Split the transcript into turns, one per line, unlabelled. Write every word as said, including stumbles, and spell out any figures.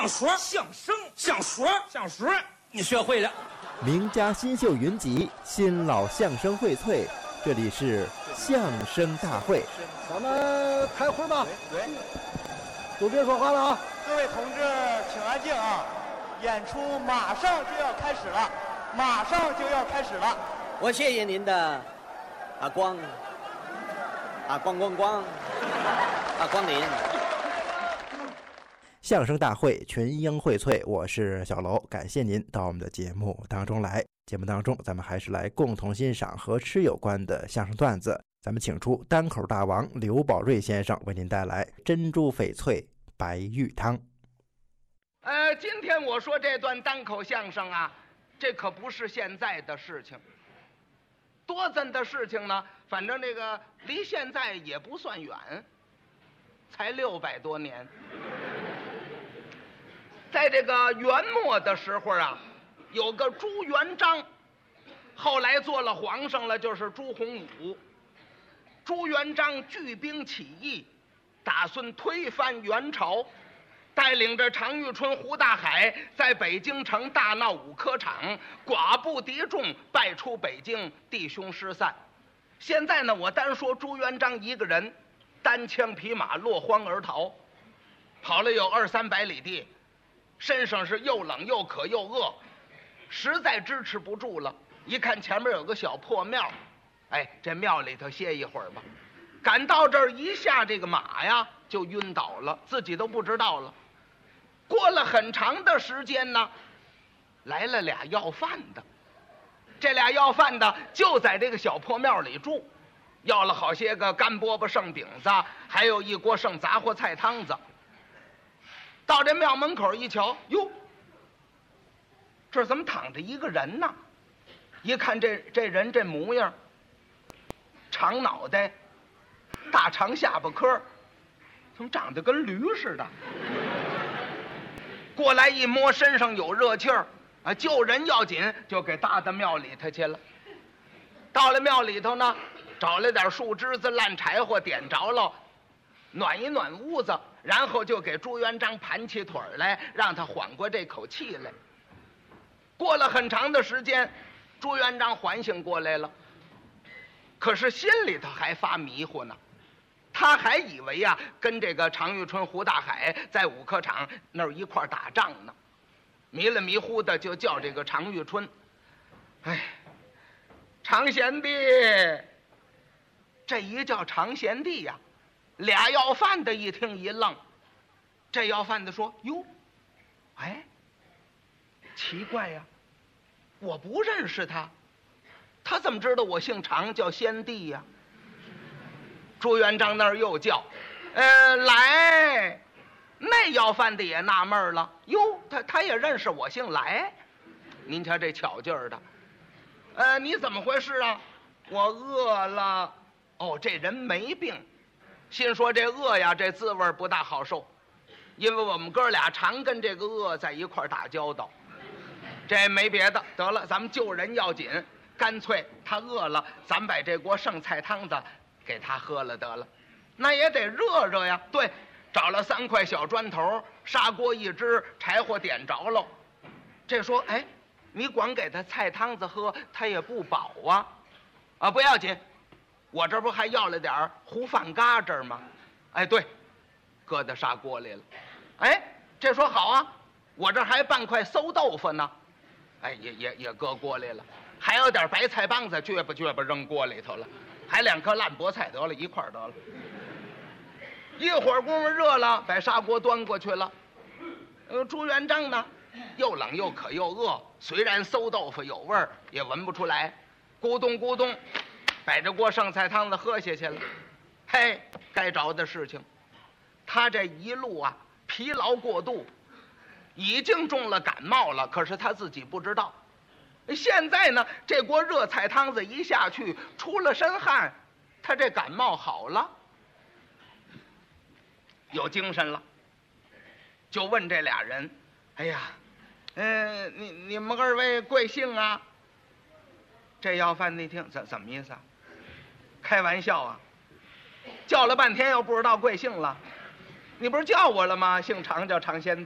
说
相声
相说
相说，你学会了。
名家新秀云集，新老相声荟萃，这里是相声大会。
咱们开会吧。
对，
都别说话了啊！
各位同志，请安静啊！演出马上就要开始了，马上就要开始了。
我谢谢您的啊光啊光光光啊光临。
相声大会群英荟萃，我是小楼，感谢您到我们的节目当中来。节目当中，咱们还是来共同欣赏和吃有关的相声段子。咱们请出单口大王刘宝瑞先生为您带来珍珠翡翠白玉汤。
呃，今天我说这段单口相声啊，这可不是现在的事情，多咱的事情呢？反正这个离现在也不算远，才六百多年。在这个元末的时候啊，有个朱元璋，后来做了皇上了，就是朱洪武。朱元璋聚兵起义，打算推翻元朝，带领着常遇春、胡大海在北京城大闹五科场，寡不敌众，败出北京，弟兄失散。现在呢，我单说朱元璋一个人，单枪匹马落荒而逃，跑了有二三百里地，身上是又冷又渴又饿，实在支持不住了。一看前面有个小破庙，哎，这庙里头歇一会儿吧。赶到这儿一下这个马呀就晕倒了，自己都不知道了。过了很长的时间呢，来了俩要饭的。这俩要饭的就在这个小破庙里住，要了好些个干饽饽剩饼子，还有一锅剩杂货菜汤子。到这庙门口一瞧，哟，这怎么躺着一个人呢？一看这这人这模样，长脑袋，大长下巴颏，怎么长得跟驴似的？过来一摸，身上有热气儿啊，救人要紧，就给搭到庙里头去了。到了庙里头呢，找了点树枝子、烂柴火，点着了，暖一暖屋子，然后就给朱元璋盘起腿来，让他缓过这口气来。过了很长的时间，朱元璋缓醒过来了，可是心里头还发迷糊呢。他还以为呀、啊，跟这个常遇春、胡大海在五科场那儿一块打仗呢，迷了迷糊的就叫这个常遇春：“哎，常贤弟。”这一叫常贤弟呀、啊，俩要饭的一听一愣。这要饭的说：“哟，哎，奇怪呀，我不认识他，他怎么知道我姓常叫先帝呀？”朱元璋那儿又叫：“呃，来。”那要饭的也纳闷了，哟，他他也认识我姓来，您瞧这巧劲儿的。呃，你怎么回事啊？我饿了。哦，这人没病，心说这饿呀，这滋味不大好受，因为我们哥俩常跟这个饿在一块打交道。这没别的，得了，咱们救人要紧，干脆他饿了，咱们把这锅剩菜汤子给他喝了得了。那也得热热呀。对，找了三块小砖头，砂锅一只，柴火点着了。这说：“哎，你光给他菜汤子喝，他也不饱啊。啊，不要紧，我这不还要了点糊饭嘎吱吗？哎，对，搁到砂锅里了。哎，这说好啊，我这还半块馊豆腐呢，哎，也也也搁锅里了。还有点白菜帮子，撅吧撅吧扔锅里头了。还两颗烂菠菜，得了，一块得了。一会儿功夫热了，把砂锅端过去了。呃，朱元璋呢，又冷又渴又饿，虽然馊豆腐有味儿，也闻不出来，咕咚咕咚，摆着锅剩菜汤子喝下去了。嘿，该着的事情，他这一路啊疲劳过度，已经中了感冒了，可是他自己不知道。现在呢，这锅热菜汤子一下去，出了身汗，他这感冒好了，有精神了，就问这俩人：“哎呀，嗯、呃，你你们二位贵姓啊？”这要饭的一听，怎怎么意思啊？开玩笑啊！叫了半天又不知道贵姓了，你不是叫我了吗？姓常叫常先